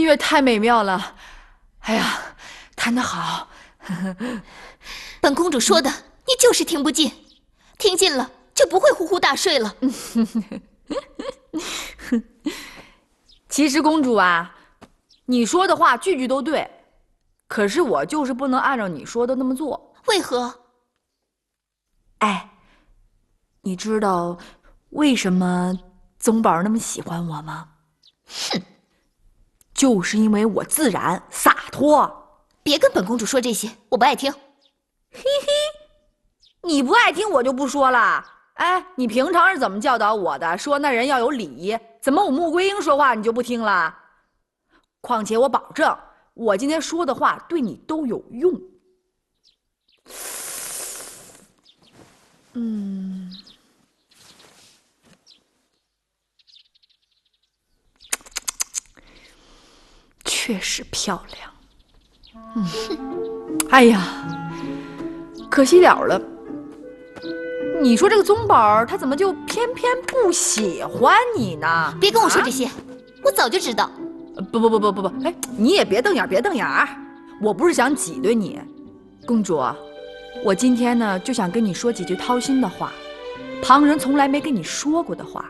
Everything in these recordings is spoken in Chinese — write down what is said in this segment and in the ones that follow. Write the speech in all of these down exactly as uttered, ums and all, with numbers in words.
乐太美妙了，哎呀，弹得好。 本公主说的，你就是听不进，听进了就不会呼呼大睡了。 其实公主啊，你说的话句句都对，可是我就是不能按照你说的那么做。 为何？ 哎，你知道为什么宗宝那么喜欢我吗？ 哼， 就是因为我自然洒脱。 别跟本公主说这些，我不爱听。 嘿嘿，你不爱听我就不说了。哎，你平常是怎么教导我的？说那人要有礼仪，怎么我穆桂英说话你就不听了？况且我保证，我今天说的话对你都有用。嗯，确实漂亮。嗯，哎呀，可惜了了。你说这个宗宝他怎么就偏偏不喜欢你呢？ 别跟我说这些，啊、我早就知道。 不不不不不不，哎，你也别瞪眼，别瞪眼儿。我不是想挤兑你，公主，我今天呢就想跟你说几句掏心的话，旁人从来没跟你说过的话。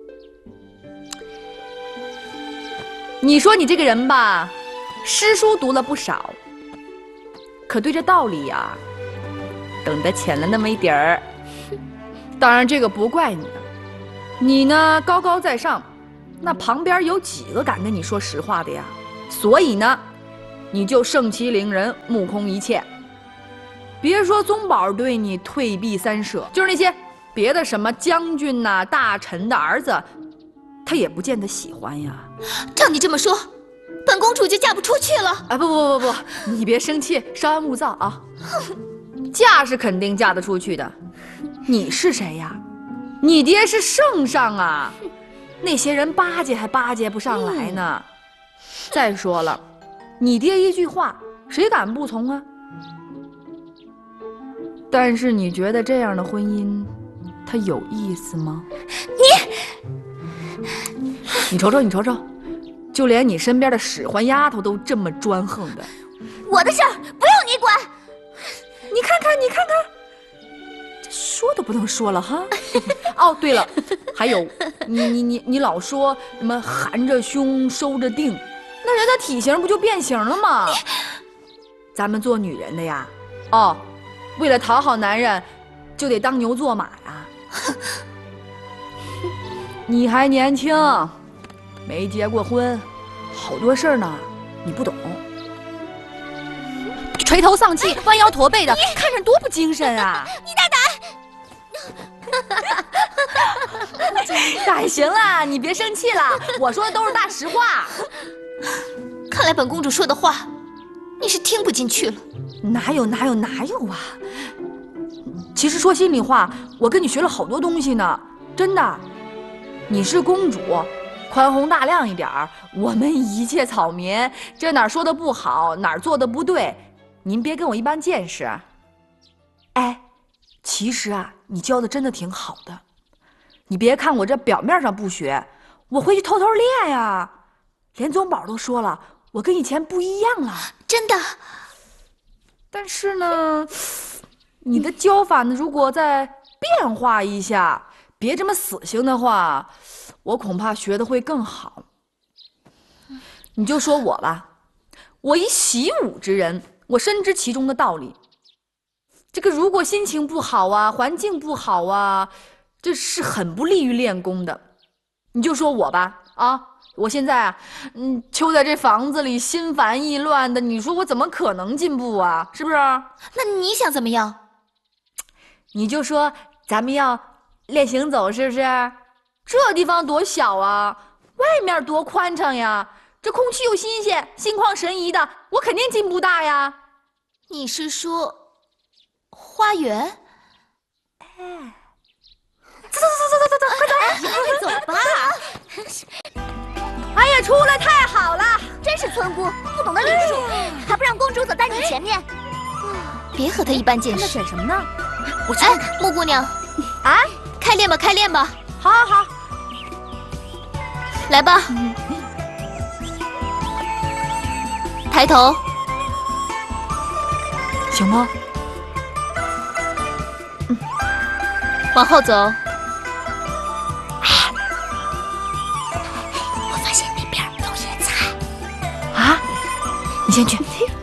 你说你这个人吧，诗书读了不少，可对这道理呀，懂得浅了那么一点儿。当然，这个不怪你，你呢高高在上，那旁边有几个敢跟你说实话的呀？所以呢，你就盛气凌人，目空一切。别说宗宝对你退避三舍，就是那些别的什么将军呐、大臣的儿子，他也不见得喜欢呀。 照你这么说，本公主就嫁不出去了。 啊，不不不不不，你别生气，稍安勿躁啊。嫁是肯定嫁得出去的。你是谁呀？你爹是圣上啊，那些人巴结还巴结不上来呢。再说了，你爹一句话，谁敢不从啊？但是你觉得这样的婚姻，它有意思吗？ 你， 你瞅瞅，你瞅瞅，就连你身边的使唤丫头都这么专横的。 我的事儿不用你管。 你看看，你看看。说都不能说了哈！哦，对了，还有，你你你你老说什么含着胸收着腚，那人的体型不就变形了吗？咱们做女人的呀，哦，为了讨好男人，就得当牛做马呀。你还年轻，没结过婚，好多事儿呢，你不懂。垂头丧气、弯腰驼背的，看着多不精神啊！ 你大胆！ 哎，行了，你别生气了，我说的都是大实话。 看来本公主说的话，你是听不进去了。 哪有哪有哪有啊！其实说心里话，我跟你学了好多东西呢，真的。你是公主，宽宏大量一点儿，我们一介草民，这哪儿说的不好，哪儿做的不对，您别跟我一般见识。哎，其实啊，你教的真的挺好的。你别看我这表面上不学，我回去偷偷练呀。连宗宝都说了，我跟以前不一样了。 真的。 但是呢，你的教法呢，如果再变化一下，别这么死性的话，我恐怕学的会更好。你就说我吧，我一习武之人，我深知其中的道理。这个如果心情不好啊，环境不好啊，这是很不利于练功的。你就说我吧，啊，我现在啊，嗯，囚在这房子里，心烦意乱的，你说我怎么可能进步啊？是不是？ 那你想怎么样？ 你就说咱们要练行走，是不是？这地方多小啊，外面多宽敞呀，这空气又新鲜，心旷神怡的，我肯定进步大呀。 你是说花园？ 哎，走走走走走走，快走！ 快走吧！ 哎呀，出来太好了！ 真是村姑，不懂得礼数，还不让公主走在你前面。别和她一般见识。 那选什么呢？ 我去看看。木姑娘， 啊， 开练吧，开练吧。 好，好，好， 来吧。 抬头， 行吗？ 嗯，往后走。 我发现那边有野菜啊！你先去。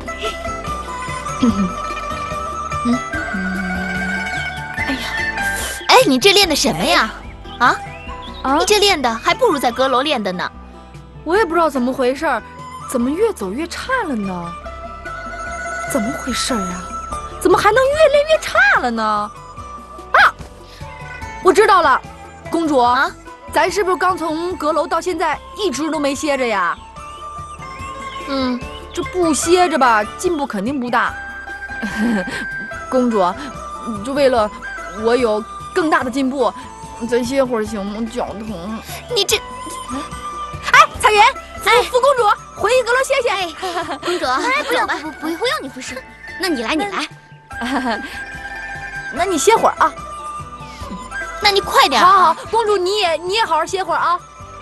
嗯嗯。哎呀，哎，你这练的什么呀？啊啊！你这练的还不如在阁楼练的呢。 我也不知道怎么回事儿，怎么越走越差了呢？怎么回事啊？怎么还能越练越差了呢？啊！我知道了，公主啊，咱是不是刚从阁楼到现在一直都没歇着呀？ 嗯， 这不歇着吧，进步肯定不大。公主，就为了我有更大的进步，咱歇会儿行吗？脚疼。 你这， 哎，彩云，哎，福公主，回阁楼歇歇。 哎，公主， 哎，不用吧， 不不不用你服侍，那你来你来。 那你歇会儿啊。 那你快点。 好好，公主你也你也好好歇会儿啊。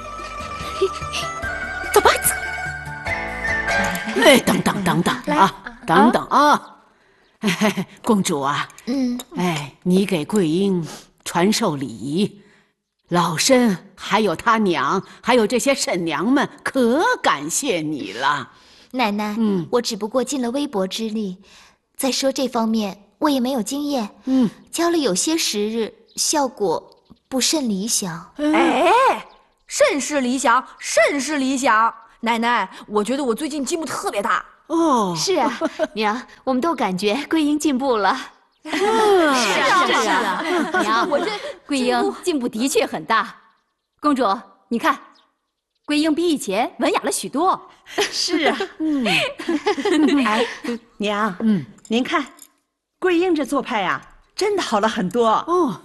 走吧，走。 哎，等等等等啊，等等啊！哎，公主啊， 嗯， 哎，你给桂英传授礼仪，老身还有他娘，还有这些婶娘们，可感谢你了。 奶奶， 嗯， 我只不过尽了微薄之力，再说这方面我也没有经验， 嗯， 教了有些时日，效果不甚理想。 哎，甚是理想，甚是理想。奶奶，我觉得我最近进步特别大。 哦， 是啊，娘，我们都感觉桂英进步了。 是啊，是啊，娘， 我这桂英进步的确很大。公主，你看，桂英比以前文雅了许多。 是啊，嗯，哎，娘，嗯，您看，桂英这做派呀、啊，真的好了很多哦。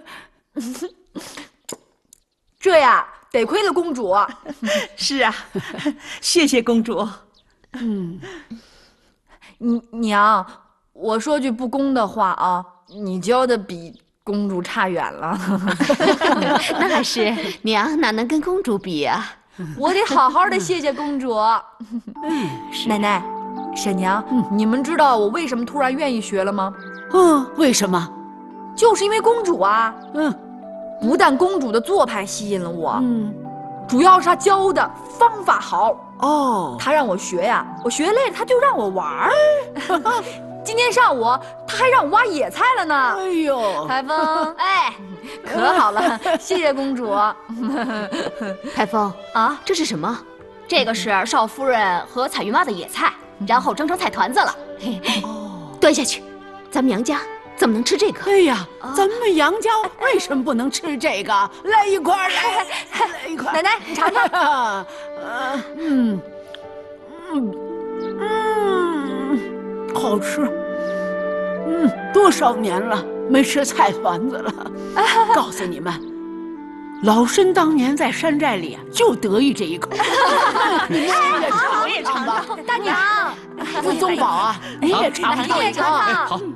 这呀，得亏了公主。 是啊，谢谢公主。 嗯， 你娘，我说句不公的话啊，你教的比公主差远了。 那是，娘哪能跟公主比啊？ 我得好好的谢谢公主。 嗯， 奶奶、婶娘，你们知道我为什么突然愿意学了吗？ 哦，为什么？ 就是因为公主啊。 嗯， 不但公主的做派吸引了我， 嗯， 主要是她教的方法好。 哦， 她让我学呀，我学累了，她就让我玩儿。今天上午她还让我挖野菜了呢。 哎呦， 海峰，哎，可好了，谢谢公主。 海峰啊，这是什么？这个是少夫人和彩云挖的野菜，然后蒸成菜团子了。 哦， 端下去，咱们娘家怎么能吃这个？ 哎呀，咱们杨家为什么不能吃这个？来一块儿，来，来一块儿。 奶奶，你尝尝。 呃，嗯，嗯，嗯，好吃。嗯，多少年了没吃菜团子了。告诉你们，老身当年在山寨里啊，就得意这一口。你们也尝， 我也尝吧。 大娘， 傅宗宝啊，你也尝你也尝尝。 尝。 好。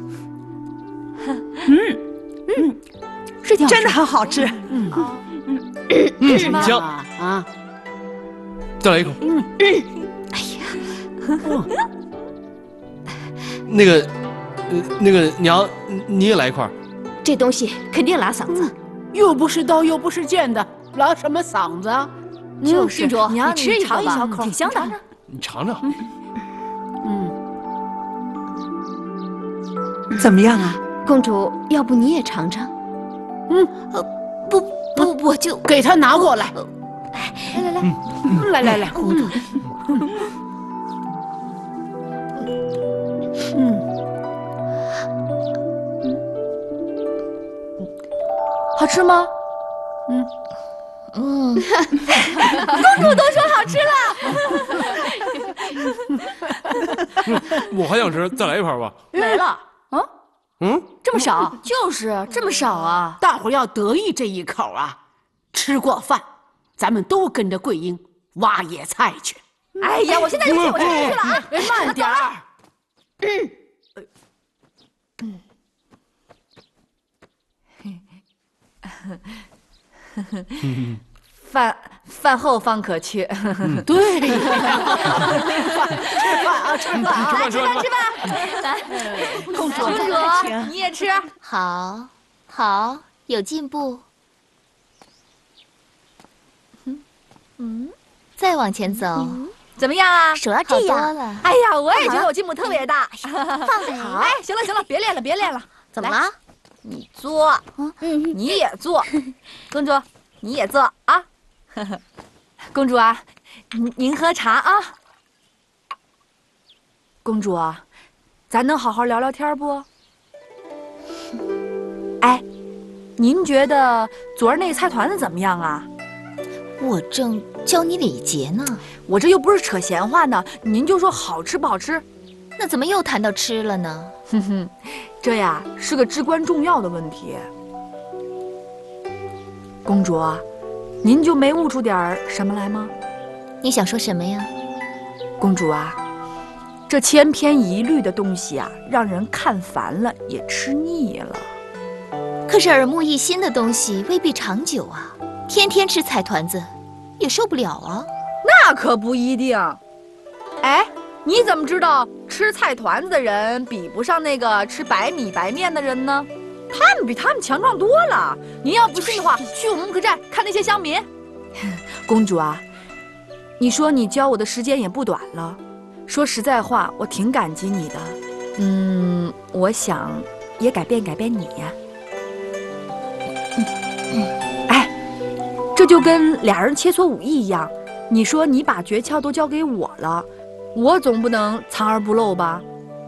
嗯嗯， 是挺真的很好吃。 嗯嗯嗯， 是吗？ 香啊， 再来一口。 嗯， 哎呀， 那个，呃，那个娘，你也来一块儿。 这东西肯定拉嗓子。 又不是刀，又不是剑的，拉什么嗓子啊？ 就是，郡主， 娘， 你吃一尝个吧， 一小口， 挺香的。 你尝尝。 嗯， 怎么样啊？ 公主，要不你也尝尝？ 嗯， 呃，不不，我就给他拿过来。 来来来， 来来来，公主。嗯， 好吃吗？ 嗯嗯， 公主都说好吃了。 我还想吃，再来一盘吧。 没了。啊？ 嗯， 这么少？就是这么少啊！ 大伙儿要得意这一口啊！吃过饭，咱们都跟着桂英挖野菜去。 哎呀，我现在就去，我现在就去了啊！ 慢点儿。 饭饭后方可去。 嗯、 对，吃饭啊，吃饭啊， 来吃饭吃饭。来， 公主， 公主你也吃。 好，好，有进步。嗯嗯，再往前走。嗯怎么样啊？ 手要这样了。哎呀，我也觉得我进步特别大。 放得好。 哎，行了行了，别练了别练了。 怎么了？ 你坐，嗯，你也坐。公主，你也坐啊。公主啊，您您喝茶啊。公主啊，咱能好好聊聊天不？哎，您觉得昨儿那菜团子怎么样啊？ 我正教你礼节呢， 我这又不是扯闲话呢，您就说好吃不好吃？ 那怎么又谈到吃了呢？ 哼哼，这呀是个至关重要的问题。公主，您就没悟出点什么来吗？ 你想说什么呀？ 公主啊，这千篇一律的东西啊，让人看烦了，也吃腻了。 可是耳目一新的东西未必长久啊。 天天吃菜团子，也受不了啊。 那可不一定。哎，你怎么知道吃菜团子的人比不上那个吃白米白面的人呢？他们比他们强壮多了。您要不信的话，去我们木克寨看那些乡民。公主啊，你说你教我的时间也不短了。说实在话，我挺感激你的。嗯，我想也改变改变你呀。嗯嗯。 这就跟俩人切磋武艺一样，你说你把诀窍都教给我了，我总不能藏而不露吧？